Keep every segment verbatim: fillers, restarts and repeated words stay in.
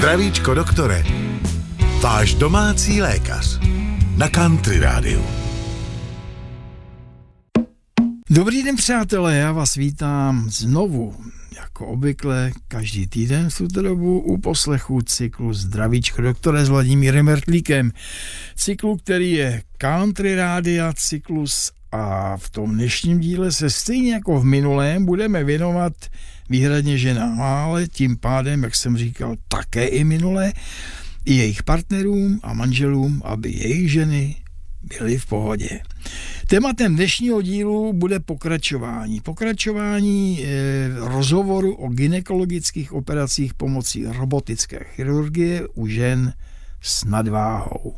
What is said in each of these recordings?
Zdravíčko, doktore. Váš domácí lékař na Country Rádiu. Dobrý den, přátelé, já vás vítám znovu, jako obvykle, každý týden v tuto dobu u poslechu cyklu Zdravíčko, doktore s Vladimírem Mertlíkem. Cyklu, který je Country Rádia cyklus a v tom dnešním díle se stejně jako v minulém budeme věnovat výhradně ženám, ale tím pádem, jak jsem říkal, také i minule, i jejich partnerům a manželům, aby jejich ženy byly v pohodě. Tématem dnešního dílu bude pokračování. Pokračování e, rozhovoru o gynekologických operacích pomocí robotické chirurgie u žen s nadváhou.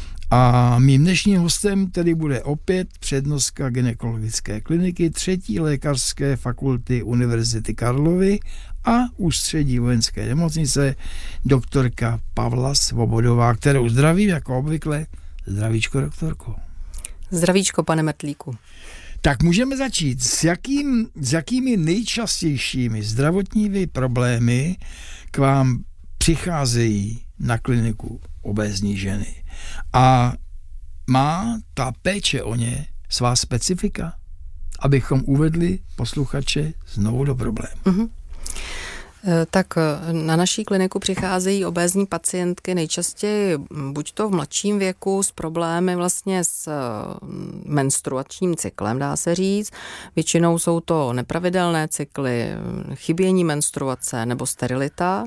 A mým dnešním hostem tedy bude opět přednostka gynekologické kliniky třetí lékařské fakulty Univerzity Karlovy a ústředí vojenské nemocnice doktorka Pavla Svobodová, kterou zdravím jako obvykle. Zdravíčko, doktorko. Zdravíčko, pane Mertlíku. Tak můžeme začít. S, jakým, s jakými nejčastějšími zdravotními problémy k vám přicházejí na kliniku obézní ženy? A má ta péče o ně svá specifika, abychom uvedli posluchače znovu do problému? Mm-hmm. Tak na naší kliniku přicházejí obézní pacientky nejčastěji buď to v mladším věku s problémy vlastně s menstruačním cyklem, dá se říct. Většinou jsou to nepravidelné cykly, chybění menstruace nebo sterilita.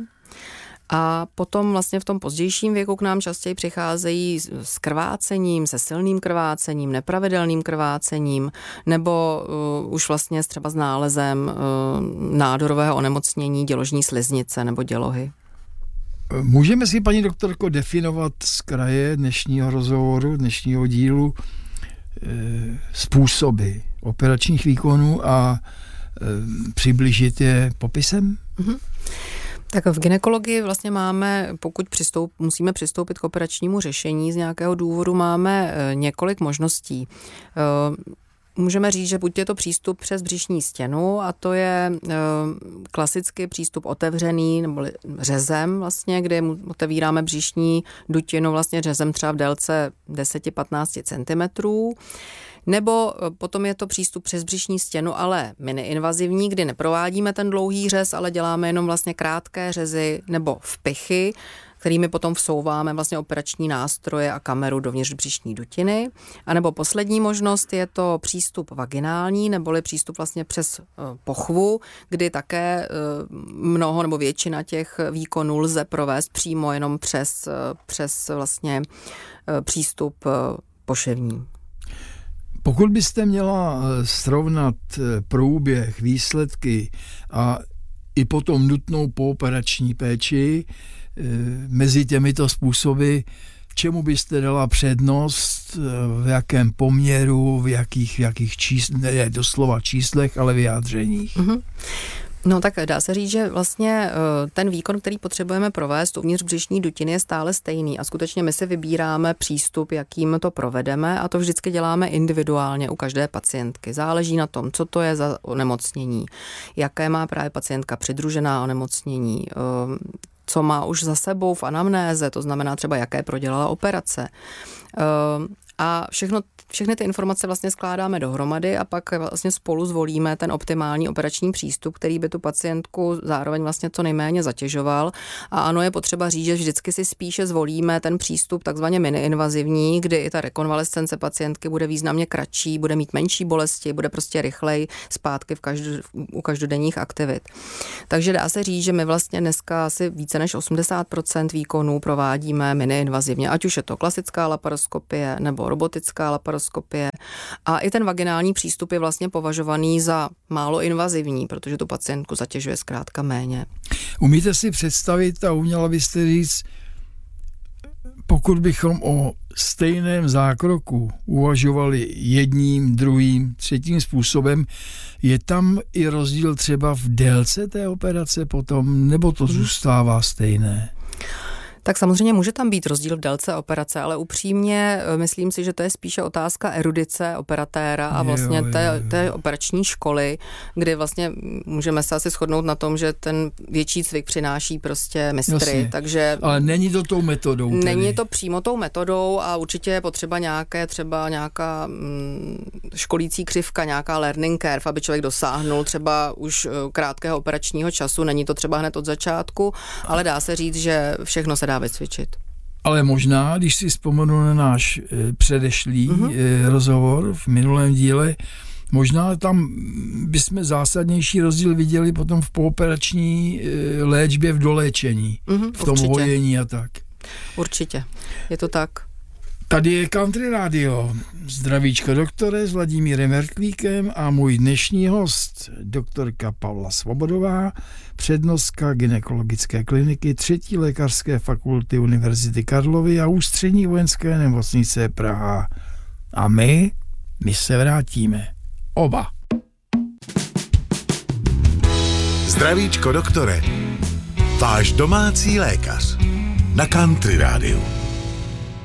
A potom vlastně v tom pozdějším věku k nám častěji přicházejí s krvácením, se silným krvácením, nepravidelným krvácením, nebo uh, už vlastně třeba s nálezem uh, nádorového onemocnění děložní sliznice nebo dělohy. Můžeme si, paní doktorko, definovat z kraje dnešního rozhovoru, dnešního dílu e, způsoby operačních výkonů a e, přiblížit je popisem? Mm-hmm. Tak v gynekologii vlastně máme, pokud přistoup, musíme přistoupit k operačnímu řešení z nějakého důvodu, máme několik možností. Můžeme říct, že buď je to přístup přes břišní stěnu a to je klasicky přístup otevřený nebo řezem vlastně, kde otevíráme břišní dutinu vlastně řezem třeba v délce deset až patnáct centimetrů. Nebo potom je to přístup přes břišní stěnu, ale miniinvazivní, kdy neprovádíme ten dlouhý řez, ale děláme jenom vlastně krátké řezy nebo vpichy, kterými potom vsouváme vlastně operační nástroje a kameru dovnitř břišní dutiny. A nebo poslední možnost je to přístup vaginální, neboli přístup vlastně přes pochvu, kdy také mnoho nebo většina těch výkonů lze provést přímo jenom přes, přes vlastně přístup poševní. Pokud byste měla srovnat průběh, výsledky a i potom nutnou pooperační péči mezi těmito způsoby, čemu byste dala přednost, v jakém poměru, v jakých, v jakých číslech, ne doslova číslech, ale vyjádřeních? Mm-hmm. No tak dá se říct, že vlastně ten výkon, který potřebujeme provést uvnitř břišní dutiny, je stále stejný a skutečně my si vybíráme přístup, jakým to provedeme a to vždycky děláme individuálně u každé pacientky. Záleží na tom, co to je za onemocnění, jaké má právě pacientka přidružená onemocnění, co má už za sebou v anamnéze, to znamená třeba jaké prodělala operace. A všechno, všechny ty informace vlastně skládáme dohromady a pak vlastně spolu zvolíme ten optimální operační přístup, který by tu pacientku zároveň vlastně co nejméně zatěžoval. A ano, je potřeba říct, že vždycky si spíše zvolíme ten přístup takzvaně miniinvazivní, kdy i ta rekonvalescence pacientky bude významně kratší, bude mít menší bolesti, bude prostě rychleji zpátky v každo, u každodenních aktivit. Takže dá se říct, že my vlastně dneska asi více než osmdesát procent výkonů provádíme miniinvazivně, ať už je to klasická laparoskopie nebo robotická laparoskopie. A i ten vaginální přístup je vlastně považovaný za málo invazivní, protože tu pacientku zatěžuje zkrátka méně. Umíte si představit a uměla byste říct, pokud bychom o stejném zákroku uvažovali jedním, druhým, třetím způsobem, je tam i rozdíl třeba v délce té operace potom, nebo to zůstává stejné? Tak samozřejmě může tam být rozdíl v délce operace, ale upřímně myslím si, že to je spíše otázka erudice operatéra a vlastně jo, jo, té, jo. té operační školy, kdy vlastně můžeme se asi shodnout na tom, že ten větší cvik přináší prostě mistry. Jasně. Takže ale není to tou metodou. Tedy. Není to přímo tou metodou a určitě je potřeba nějaké třeba nějaká mm, školící křivka, nějaká learning curve, aby člověk dosáhnul třeba už krátkého operačního času. Není to třeba hned od začátku, ale dá se říct, že všechno se dá vycvičit. Ale možná, když si vzpomenu na náš e, předešlý uh-huh. e, rozhovor v minulém díle, možná tam bychom zásadnější rozdíl viděli potom v pooperační e, léčbě v doléčení, uh-huh, v tom určitě. hojení a tak. Určitě, je to tak. Tady je Country Radio. Zdravíčko doktore s Vladimírem Mertlíkem a můj dnešní host, doktorka Pavla Svobodová, přednostka gynekologické kliniky třetí lékařské fakulty Univerzity Karlovy a ústřední vojenské nemocnice Praha. A my, my se vrátíme. Oba. Zdravíčko doktore, váš domácí lékař na Country Radio.